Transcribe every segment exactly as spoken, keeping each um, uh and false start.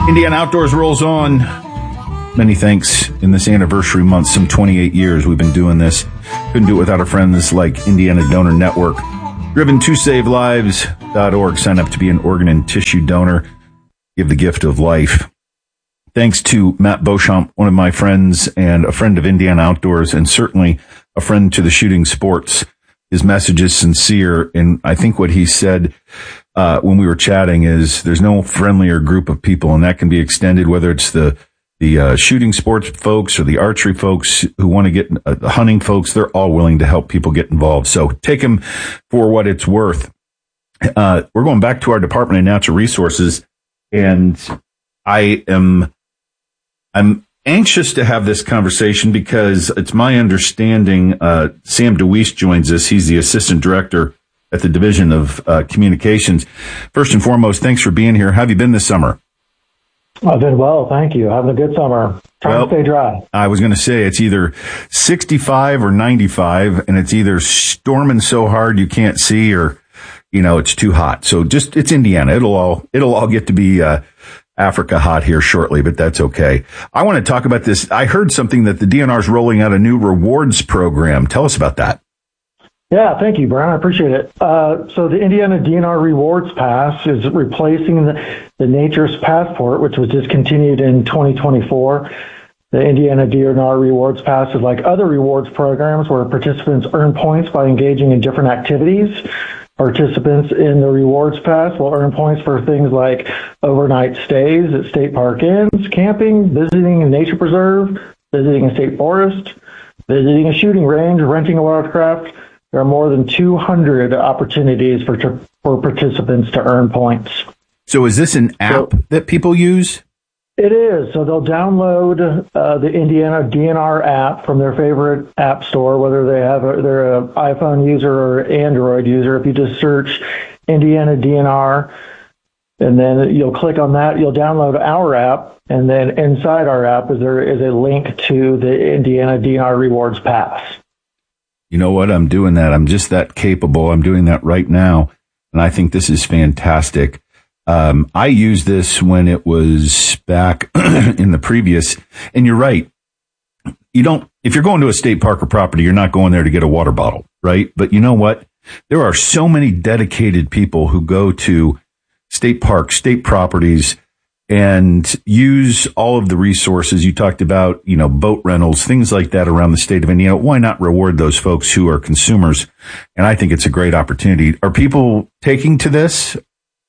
Indiana Outdoors rolls on. Many thanks in this anniversary month, some twenty-eight years we've been doing this. Couldn't do it without our friends like Indiana Donor Network. driven to save lives dot org. Sign up to be an organ and tissue donor. Give the gift of life. Thanks to Matt Beauchamp, one of my friends and a friend of Indiana Outdoors, and certainly a friend to the shooting sports. His message is sincere, and I think what he said uh, when we were chatting is there's no friendlier group of people, and that can be extended whether it's the the uh, shooting sports folks or the archery folks who want to get uh, the hunting folks. They're all willing to help people get involved. So take them for what it's worth. Uh, we're going back to our Department of Natural Resources, and I am I'm anxious to have this conversation because it's my understanding uh, Sam DeWeese joins us. He's the Assistant Director at the Division of uh, Communications. First and foremost, thanks for being here. How have you been this summer? I've been well, thank you. Having a good summer. Trying well, to stay dry. I was going to say it's either sixty-five or ninety-five, and it's either storming so hard you can't see, or you know it's too hot. So just it's Indiana. It'll all it'll all get to be uh, Africa hot here shortly, but that's okay. I want to talk about this. I heard something that the D N R is rolling out a new rewards program. Tell us about that. Yeah, thank you, Brian. I appreciate it. Uh, so the Indiana D N R Rewards Pass is replacing the, the Nature's Passport, which was discontinued in twenty twenty-four. The Indiana D N R Rewards Pass is like other rewards programs where participants earn points by engaging in different activities. Participants in the Rewards Pass will earn points for things like overnight stays at state park inns, camping, visiting a nature preserve, visiting a state forest, visiting a shooting range, renting a watercraft. There are more than two hundred opportunities for for participants to earn points. So is this an app so, that people use? It is. So they'll download uh, the Indiana D N R app from their favorite app store, whether they have a, they're an iPhone user or Android user. If you just search Indiana D N R, and then you'll click on that, you'll download our app, and then inside our app is there is a link to the Indiana D N R Rewards Pass. You know what? I'm doing that. I'm just that capable. I'm doing that right now. And I think this is fantastic. Um, I used this when it was back in the previous, and you're right. You don't, if you're going to a state park or property, you're not going there to get a water bottle, right? But you know what? There are so many dedicated people who go to state parks, state properties, and use all of the resources you talked about, you know, boat rentals, things like that around the state of Indiana. Why not reward those folks who are consumers? And I think it's a great opportunity. Are people taking to this?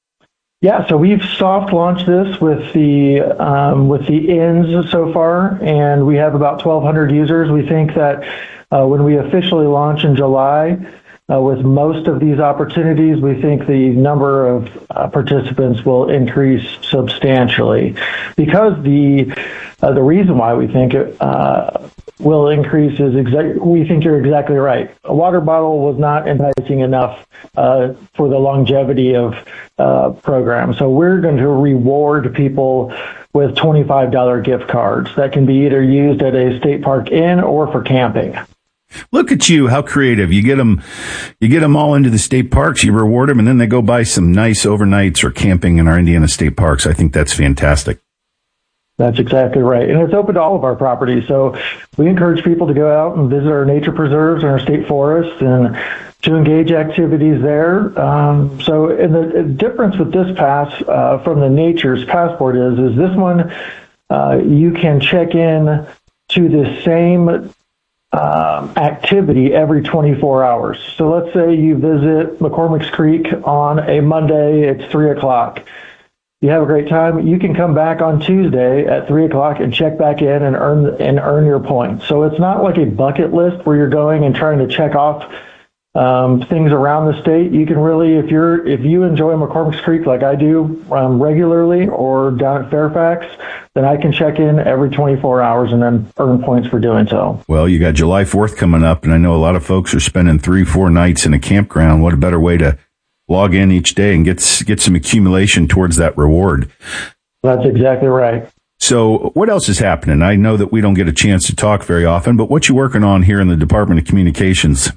Yeah, so we've soft launched this with the um, with the inns so far, and we have about twelve hundred users. We think that uh, when we officially launch in July, Uh, with most of these opportunities, we think the number of uh, participants will increase substantially, because the uh, the reason why we think it uh, will increase is exactly, we think you're exactly right. A water bottle was not enticing enough uh, for the longevity of uh, program. So we're going to reward people with twenty-five dollars gift cards that can be either used at a state park inn or for camping. Look at you, how creative. You get them, you get them all into the state parks, you reward them, and then they go buy some nice overnights or camping in our Indiana state parks. I think that's fantastic. That's exactly right. And it's open to all of our properties. So we encourage people to go out and visit our nature preserves and our state forests and to engage activities there. Um, so and the, the difference with this pass uh, from the Nature's Passport is, is this one, uh, you can check in to the same Um, activity every twenty-four hours. So let's say you visit McCormick's Creek on a Monday, it's three o'clock. You have a great time. You can come back on Tuesday at three o'clock and check back in and earn and earn your points. So it's not like a bucket list where you're going and trying to check off um, things around the state. You can really, if you're if you enjoy McCormick's Creek like I do um, regularly, or down at Fairfax, then I can check in every twenty-four hours and then earn points for doing so. Well, you got July fourth coming up, and I know a lot of folks are spending three, four nights in a campground. What a better way to log in each day and get get some accumulation towards that reward. That's exactly right. So what else is happening? I know that we don't get a chance to talk very often, but what you working on here in the Department of Communications?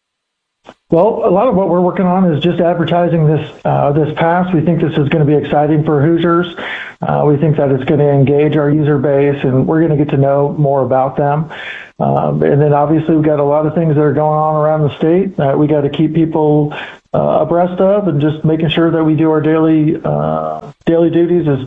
Well, a lot of what we're working on is just advertising this uh, this pass. We think this is going to be exciting for Hoosiers. Uh, we think that it's going to engage our user base, and we're going to get to know more about them. Um, and then obviously we've got a lot of things that are going on around the state that we got to keep people uh, abreast of, and just making sure that we do our daily uh, daily duties as,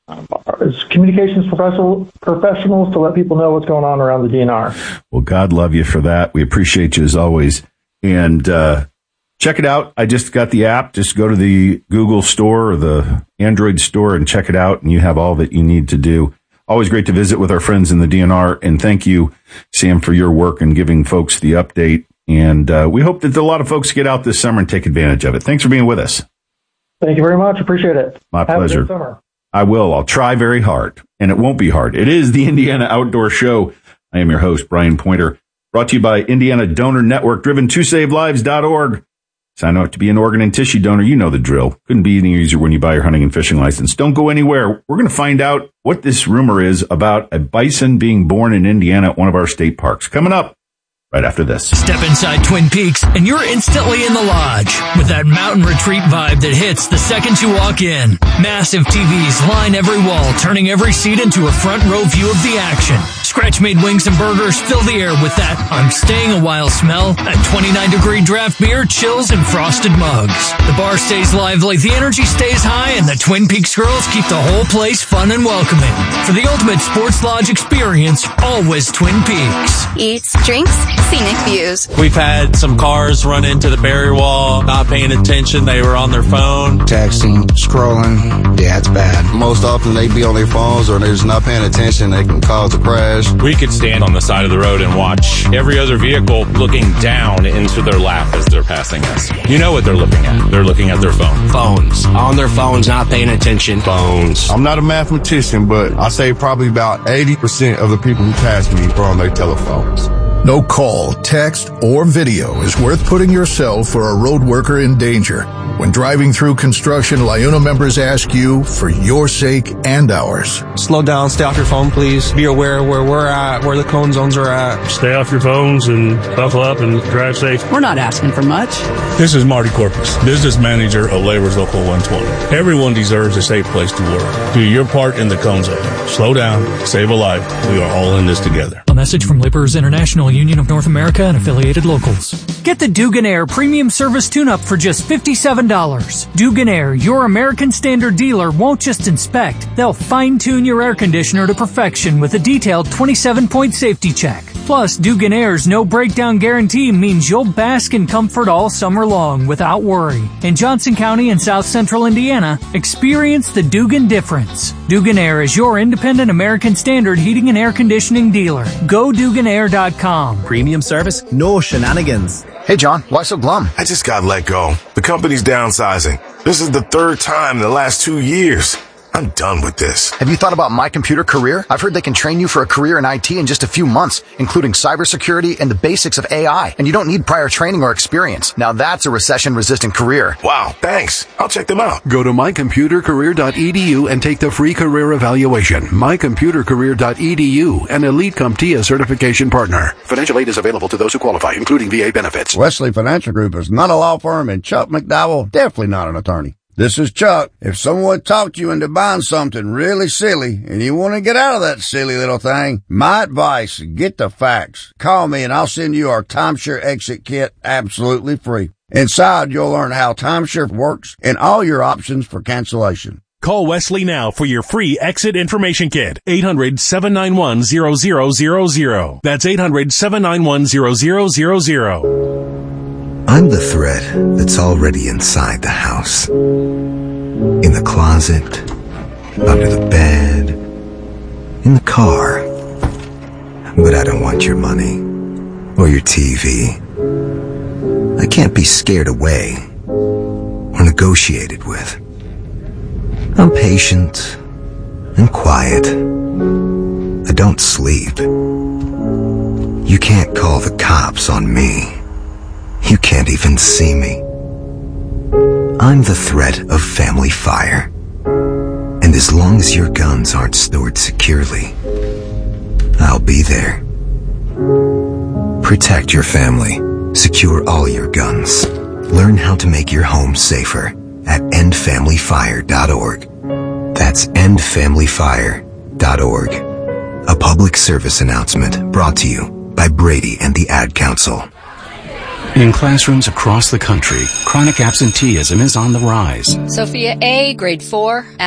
as communications professional, professionals to let people know what's going on around the D N R. Well, God love you for that. We appreciate you as always. And uh, check it out. I just got the app. Just go to the Google store or the Android store and check it out, and you have all that you need to do. Always great to visit with our friends in the D N R, and thank you, Sam, for your work and giving folks the update. And uh, we hope that a lot of folks get out this summer and take advantage of it. Thanks for being with us. Thank you very much. Appreciate it. My Have pleasure. A good summer. I will. I'll try very hard, and it won't be hard. It is the Indiana Outdoor Show. I am your host, Brian Pointer, brought to you by Indiana Donor Network, driven to save lives dot org. Sign up to be an organ and tissue donor. You know the drill. Couldn't be any easier when you buy your hunting and fishing license. Don't go anywhere. We're going to find out what this rumor is about a bison being born in Indiana at one of our state parks. Coming up right after this. Step inside Twin Peaks and you're instantly in the lodge with that mountain retreat vibe that hits the second you walk in. Massive T Vs line every wall, turning every seat into a front row view of the action. Scratch-made wings and burgers fill the air with that I'm staying a while smell. That twenty-nine degree draft beer, chills, and frosted mugs. The bar stays lively, the energy stays high, and the Twin Peaks girls keep the whole place fun and welcoming. For the ultimate sports lodge experience, always Twin Peaks. Eats, drinks, scenic views. We've had some cars run into the barrier wall, not paying attention. They were on their phone. Texting, scrolling. Yeah, it's bad. Most often they be on their phones or they're just not paying attention. They can cause a crash. We could stand on the side of the road and watch every other vehicle looking down into their lap as they're passing us. You know what they're looking at. They're looking at their phone. Phones. On their phones, not paying attention. Phones. I'm not a mathematician, but I say probably about eighty percent of the people who pass me are on their telephones. No call, text, or video is worth putting yourself or a road worker in danger. When driving through construction, LIUNA members ask you, for your sake and ours. Slow down, stay off your phone, please. Be aware where we're at, where the cone zones are at. Stay off your phones and buckle up and drive safe. We're not asking for much. This is Marty Corpus, business manager of Labor's Local one twenty. Everyone deserves a safe place to work. Do your part in the cone zone. Slow down, save a life. We are all in this together. A message from Laborers International Union of North America and affiliated locals. Get the Dugan Air Premium Service Tune-Up for just fifty-seven dollars. Dugan Air, your American Standard dealer, won't just inspect. They'll fine-tune your air conditioner to perfection with a detailed twenty-seven point safety check. Plus, Dugan Air's no-breakdown guarantee means you'll bask in comfort all summer long without worry. In Johnson County and South Central Indiana, experience the Dugan difference. Dugan Air is your independent American Standard heating and air conditioning dealer. Go Dugan Air dot com. Premium service, no shenanigans. Hey, John, why so glum? I just got let go. The company's downsizing. This is the third time in the last two years. I'm done with this. Have you thought about My Computer Career? I've heard they can train you for a career in I T in just a few months, including cybersecurity and the basics of A I. And you don't need prior training or experience. Now that's a recession-resistant career. Wow, thanks. I'll check them out. Go to my computer career dot e d u and take the free career evaluation. my computer career dot e d u, an Elite CompTIA certification partner. Financial aid is available to those who qualify, including V A benefits. Wesley Financial Group is not a law firm, and Chuck McDowell, definitely not an attorney. This is Chuck. If someone talked you into buying something really silly and you want to get out of that silly little thing, my advice, get the facts. Call me and I'll send you our timeshare exit kit absolutely free. Inside, you'll learn how timeshare works and all your options for cancellation. Call Wesley now for your free exit information kit. eight hundred, seven nine one, zero zero zero zero. That's eight hundred, seven nine one, zero zero zero zero. I'm the thread that's already inside the house. In the closet, under the bed, in the car. But I don't want your money or your T V. I can't be scared away or negotiated with. I'm patient and quiet. I don't sleep. You can't call the cops on me. You can't even see me. I'm the threat of family fire. And as long as your guns aren't stored securely, I'll be there. Protect your family. Secure all your guns. Learn how to make your home safer at end family fire dot org. That's That's end family fire dot org. A public service announcement brought to you by Brady and the Ad Council. In classrooms across the country, chronic absenteeism is on the rise. Sophia A., grade four.